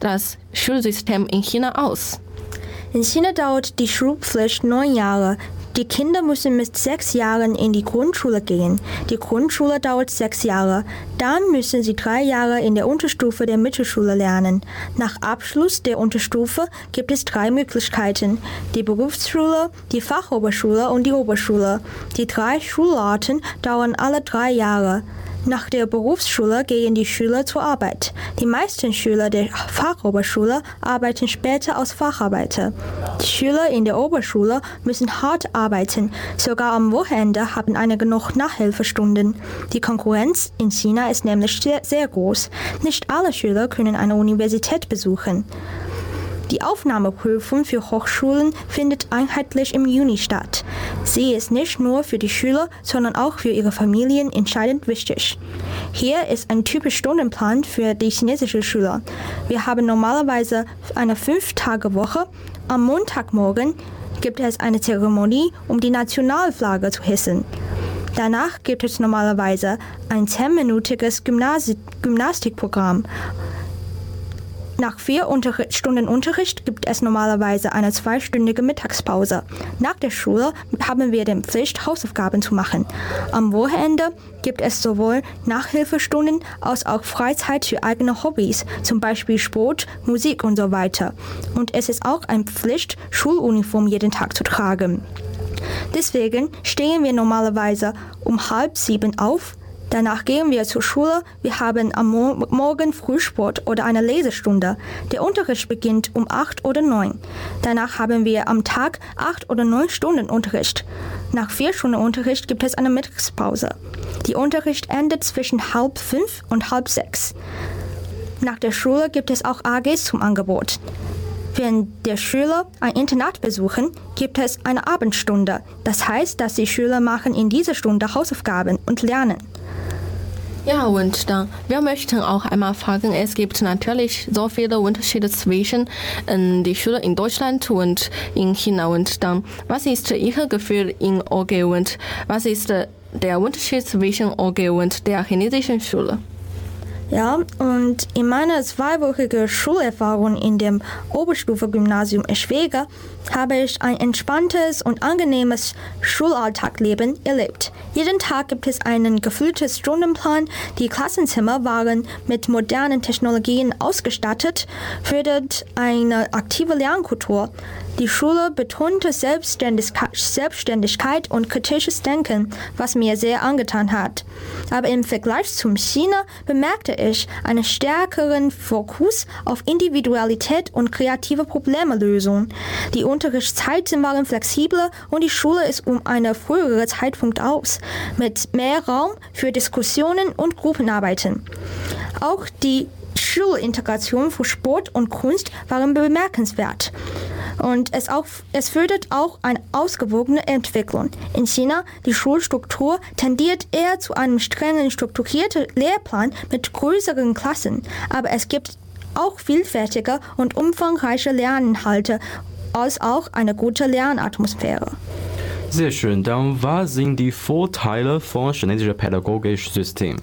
das Schulsystem in China aus? In China dauert die Schulpflicht 9 Jahre. Die Kinder müssen mit 6 Jahren in die Grundschule gehen. Die Grundschule dauert 6 Jahre. Dann müssen sie 3 Jahre in der Unterstufe der Mittelschule lernen. Nach Abschluss der Unterstufe gibt es 3 Möglichkeiten: die Berufsschule, die Fachoberschule und die Oberschule. Die 3 Schularten dauern alle 3 Jahre. Nach der Berufsschule gehen die Schüler zur Arbeit. Die meisten Schüler der Fachoberschule arbeiten später als Facharbeiter. Die Schüler in der Oberschule müssen hart arbeiten. Sogar am Wochenende haben einige noch Nachhilfestunden. Die Konkurrenz in China ist nämlich sehr, sehr groß. Nicht alle Schüler können eine Universität besuchen. Die Aufnahmeprüfung für Hochschulen findet einheitlich im Juni statt. Sie ist nicht nur für die Schüler, sondern auch für ihre Familien entscheidend wichtig. Hier ist ein typischer Stundenplan für die chinesischen Schüler. Wir haben normalerweise eine 5-Tage-Woche. Am Montagmorgen gibt es eine Zeremonie, um die Nationalflagge zu hissen. Danach gibt es normalerweise ein 10-minütiges Gymnastikprogramm. Nach 4 Stunden Unterricht gibt es normalerweise eine 2-stündige Mittagspause. Nach der Schule haben wir die Pflicht, Hausaufgaben zu machen. Am Wochenende gibt es sowohl Nachhilfestunden als auch Freizeit für eigene Hobbys, zum Beispiel Sport, Musik und so weiter. Und es ist auch eine Pflicht, Schuluniform jeden Tag zu tragen. Deswegen stehen wir normalerweise um 6:30 auf. Danach gehen wir zur Schule. Wir haben am Morgen Frühsport oder eine Lesestunde. Der Unterricht beginnt um 8 oder 9. Danach haben wir am Tag 8 oder 9 Stunden Unterricht. Nach 4 Stunden Unterricht gibt es eine Mittagspause. Der Unterricht endet zwischen 4:30 und 5:30. Nach der Schule gibt es auch AGs zum Angebot. Wenn der Schüler ein Internat besuchen, gibt es eine Abendstunde. Das heißt, dass die Schüler machen in dieser Stunde Hausaufgaben und lernen. Ja, und dann, wir möchten auch einmal fragen, es gibt natürlich so viele Unterschiede zwischen die Schüler in Deutschland und in China. Und dann, was ist Ihr Gefühl in OG und was ist der Unterschied zwischen OG und der chinesischen Schule? Ja, und in meiner 2-wöchigen Schulerfahrung in dem Oberstufe-Gymnasium Eschwege habe ich ein entspanntes und angenehmes Schulalltagleben erlebt. Jeden Tag gibt es einen gefüllten Stundenplan. Die Klassenzimmer waren mit modernen Technologien ausgestattet, fördert eine aktive Lernkultur. Die Schule betonte Selbstständigkeit und kritisches Denken, was mir sehr angetan hat. Aber im Vergleich zum China bemerkte ich einen stärkeren Fokus auf Individualität und kreative Problemlösung. Die Unterrichtszeiten waren flexibler und die Schule ist um einen früheren Zeitpunkt aus, mit mehr Raum für Diskussionen und Gruppenarbeiten. Auch die Schulintegration für Sport und Kunst waren bemerkenswert. Und es fördert auch eine ausgewogene Entwicklung. In China, die Schulstruktur tendiert eher zu einem strengen, strukturierten Lehrplan mit größeren Klassen. Aber es gibt auch vielfältige und umfangreiche Lerninhalte, als auch eine gute Lernatmosphäre. Sehr schön. Dann, was sind die Vorteile von chinesischen pädagogischen System?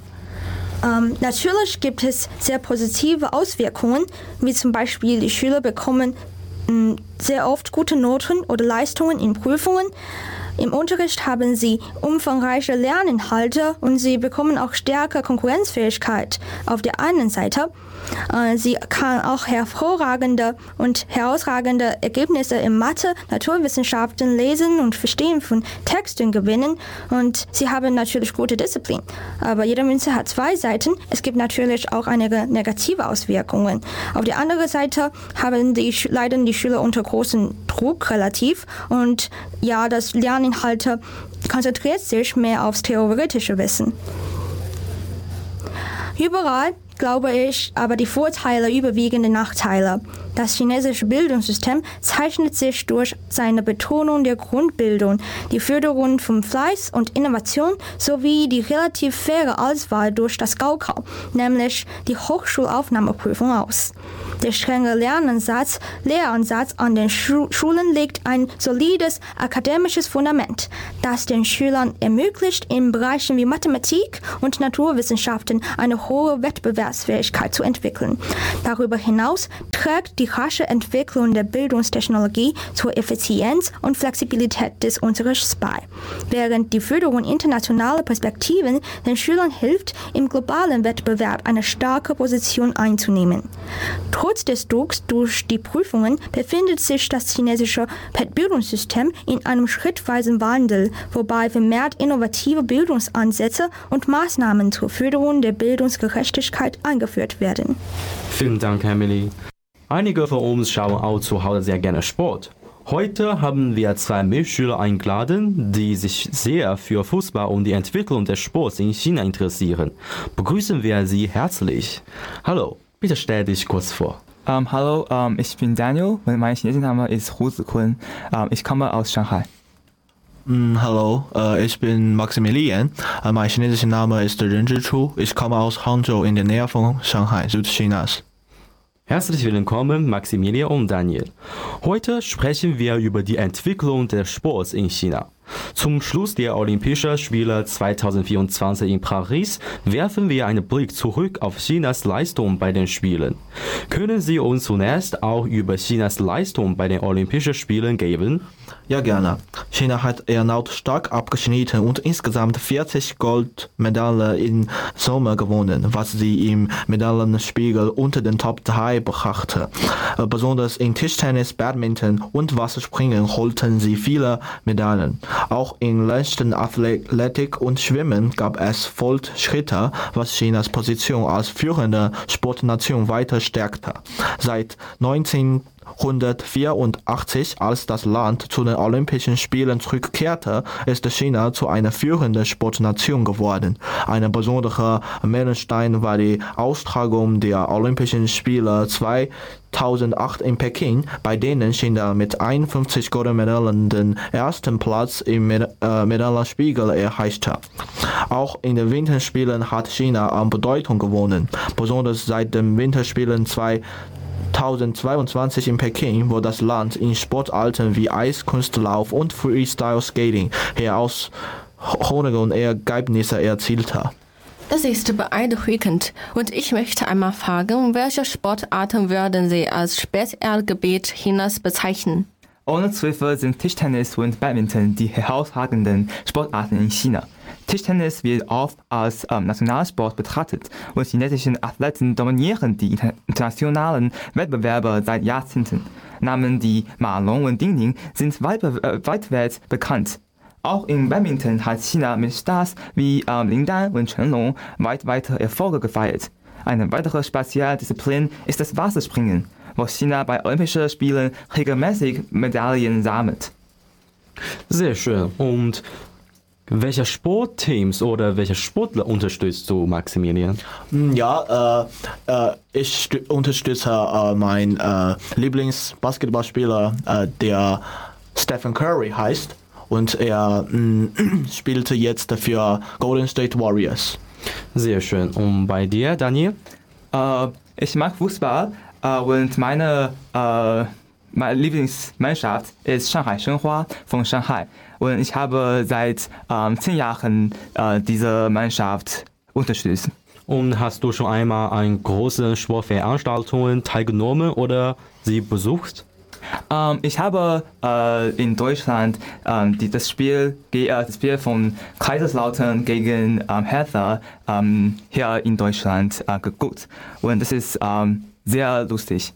Natürlich gibt es sehr positive Auswirkungen, wie zum Beispiel die Schüler bekommen sehr oft gute Noten oder Leistungen in Prüfungen. Im Unterricht haben sie umfangreiche Lerninhalte und sie bekommen auch stärkere Konkurrenzfähigkeit. Auf der einen Seite, sie kann auch hervorragende und herausragende Ergebnisse in Mathe, Naturwissenschaften, Lesen und Verstehen von Texten gewinnen und sie haben natürlich gute Disziplin. Aber jede Münze hat 2 Seiten. Es gibt natürlich auch einige negative Auswirkungen. Auf der anderen Seite leiden die Schüler unter großem Druck relativ und ja, das Lerninhalte konzentriert sich mehr aufs theoretische Wissen. Überall glaube ich, aber die Vorteile überwiegen die Nachteile. Das chinesische Bildungssystem zeichnet sich durch seine Betonung der Grundbildung, die Förderung von Fleiß und Innovation sowie die relativ faire Auswahl durch das Gaokao, nämlich die Hochschulaufnahmeprüfung aus. Der strenge Lehransatz an den Schulen legt ein solides akademisches Fundament, das den Schülern ermöglicht, in Bereichen wie Mathematik und Naturwissenschaften eine hohe Wettbewerbsfähigkeit Anpassfähigkeit zu entwickeln. Darüber hinaus trägt die rasche Entwicklung der Bildungstechnologie zur Effizienz und Flexibilität des Unterrichts bei, während die Förderung internationaler Perspektiven den Schülern hilft, im globalen Wettbewerb eine starke Position einzunehmen. Trotz des Drucks durch die Prüfungen befindet sich das chinesische Bildungssystem in einem schrittweisen Wandel, wobei vermehrt innovative Bildungsansätze und Maßnahmen zur Förderung der Bildungsgerechtigkeit eingeführt werden. Vielen Dank, Emily. Einige von uns schauen auch zu Hause sehr gerne Sport. Heute haben wir 2 Mitschüler eingeladen, die sich sehr für Fußball und die Entwicklung des Sports in China interessieren. Begrüßen wir sie herzlich. Hallo, bitte stell dich kurz vor. Hallo, ich bin Daniel und mein chinesischer Name ist Hu Zikun. Ich komme aus Shanghai. Hallo, ich bin Maximilian. Mein chinesischer Name ist Ren Zhichu. Ich komme aus Hangzhou in der Nähe von Shanghai, Südchinas. Herzlich willkommen, Maximilian und Daniel. Heute sprechen wir über die Entwicklung des Sports in China. Zum Schluss der Olympischen Spiele 2024 in Paris werfen wir einen Blick zurück auf Chinas Leistung bei den Spielen. Können Sie uns zunächst auch über Chinas Leistung bei den Olympischen Spielen geben? Ja, gerne. China hat erneut stark abgeschnitten und insgesamt 40 Goldmedaillen in Summe gewonnen, was sie im Medaillenspiegel unter den Top 3 brachte. Besonders in Tischtennis, Badminton und Wasserspringen holten sie viele Medaillen. Auch in leichten Athletik und Schwimmen gab es Fortschritte, was Chinas Position als führende Sportnation weiter stärkte. Seit 1984, als das Land zu den Olympischen Spielen zurückkehrte, ist China zu einer führenden Sportnation geworden. Ein besonderer Meilenstein war die Austragung der Olympischen Spiele 2008 in Peking, bei denen China mit 51 Goldmedaillen den ersten Platz im Medaillenspiegel erreichte. Auch in den Winterspielen hat China an Bedeutung gewonnen, besonders seit den Winterspielen 2022 in Peking, wo das Land in Sportarten wie Eiskunstlauf und Freestyle-Skating herausragende Ergebnisse erzielte. Das ist beeindruckend. Und ich möchte einmal fragen, welche Sportarten würden Sie als Spezialgebiet Chinas bezeichnen? Ohne Zweifel sind Tischtennis und Badminton die herausragenden Sportarten in China. Tischtennis wird oft als Nationalsport betrachtet und chinesische Athleten dominieren die internationalen Wettbewerbe seit Jahrzehnten. Namen wie Ma Long und Ding Ling sind weltweit bekannt. Auch im Badminton hat China mit Stars wie Lin Dan und Chen Long weite Erfolge gefeiert. Eine weitere Spezialdisziplin ist das Wasserspringen, wo China bei Olympischen Spielen regelmäßig Medaillen sammelt. Sehr schön. Und welche Sportteams oder welche Sportler unterstützt du, Maximilian? Ja, ich unterstütze meinen Lieblingsbasketballspieler, der Stephen Curry heißt. Und er spielte jetzt für Golden State Warriors. Sehr schön. Und bei dir, Daniel? Ich mag Fußball und meine Lieblingsmannschaft ist Shanghai Shenhua von Shanghai. Und ich habe seit 10 Jahren diese Mannschaft unterstützt. Und hast du schon einmal an großen Sportveranstaltungen teilgenommen oder sie besucht? Ich habe in Deutschland das Spiel von Kaiserslautern gegen Hertha hier in Deutschland geguckt. Und das ist sehr lustig.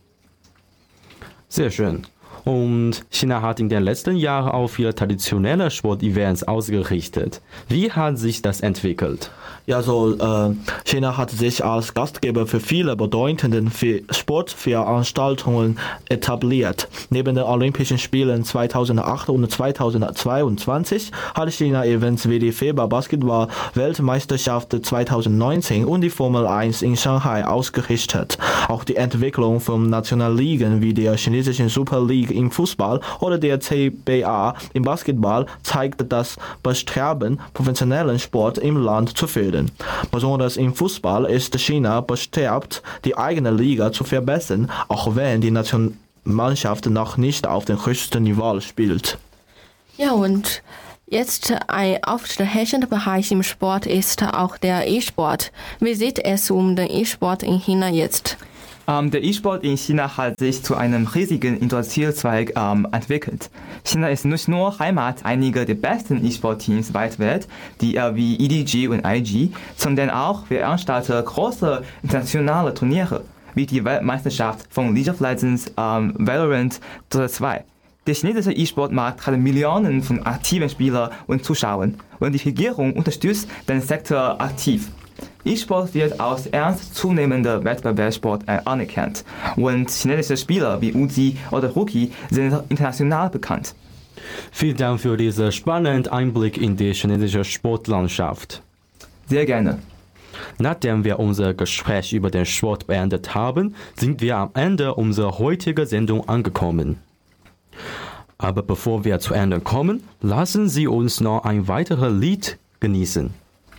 Sehr schön. Und China hat in den letzten Jahren auf viele traditionelle Sportevents ausgerichtet. Wie hat sich das entwickelt? Ja, China hat sich als Gastgeber für viele bedeutende Sportveranstaltungen etabliert. Neben den Olympischen Spielen 2008 und 2022 hat China Events wie die FIBA-Basketball-Weltmeisterschaft 2019 und die Formel 1 in Shanghai ausgerichtet. Auch die Entwicklung von Nationalligen wie der chinesischen Super League im Fußball oder der CBA im Basketball zeigt das Bestreben, professionellen Sport im Land zu fördern. Besonders im Fußball ist China bestrebt, die eigene Liga zu verbessern, auch wenn die Nationalmannschaft noch nicht auf dem höchsten Niveau spielt. Ja, und Jetzt ein aufstehender Bereich im Sport ist auch der E-Sport. Wie sieht es um den E-Sport in China jetzt? Der E-Sport in China hat sich zu einem riesigen Industriezweig entwickelt. China ist nicht nur Heimat einiger der besten E-Sport-Teams weltweit, die wie EDG und IG, sondern auch veranstaltet große internationale Turniere, wie die Weltmeisterschaft von League of Legends, Valorant oder 2. Der chinesische E-Sport-Markt hat Millionen von aktiven Spielern und Zuschauern und die Regierung unterstützt den Sektor aktiv. E-Sport wird als ernstzunehmender Wettbewerbssport anerkannt und chinesische Spieler wie Uzi oder Rookie sind international bekannt. Vielen Dank für diesen spannenden Einblick in die chinesische Sportlandschaft. Sehr gerne. Nachdem wir unser Gespräch über den Sport beendet haben, sind wir am Ende unserer heutigen Sendung angekommen. Aber bevor wir zu Ende kommen, lassen Sie uns noch ein weiteres Lied genießen.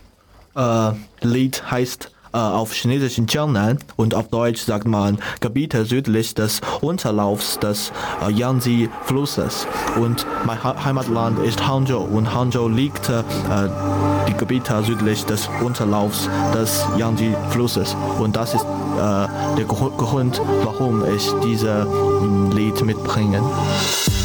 Lied heißt auf Chinesisch Jiangnan und auf Deutsch sagt man Gebiete südlich des Unterlaufs des Yangtze-Flusses. Und mein Heimatland ist Hangzhou und Hangzhou liegt die Gebiete südlich des Unterlaufs des Yangtze-Flusses. Und das ist der Grund, warum ich dieses Lied mitbringe.